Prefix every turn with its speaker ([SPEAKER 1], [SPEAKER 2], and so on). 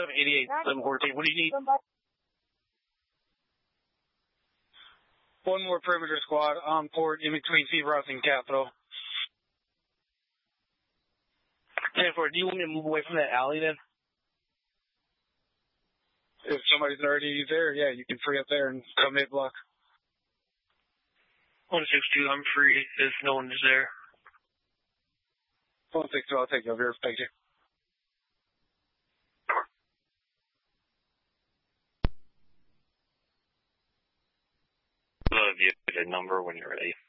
[SPEAKER 1] 88, 714. What do you need? One more perimeter squad on port in between Fever House and Capitol. 10-4, do you want me to move away from that alley then? If somebody's already there, yeah, you can free up there and come mid-block.
[SPEAKER 2] 162, I'm free if no one is there.
[SPEAKER 1] 162, I'll take you over here. Thank you.
[SPEAKER 3] Give you a number when you're ready.